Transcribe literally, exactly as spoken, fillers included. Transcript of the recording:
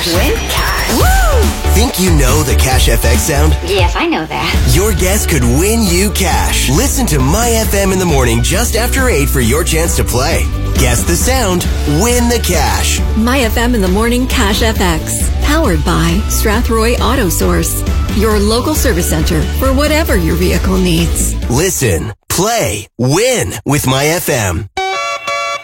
cash. Win cash. Woo! Think you know the Cash F X sound? Yes, I know that. Your guess could win you cash. Listen to My F M in the morning just after eight for your chance to play. Guess the sound, win the cash. My F M in the morning Cash F X. Powered by Strathroy Auto Source. Your local service center for whatever your vehicle needs. Listen, play, win with My F M.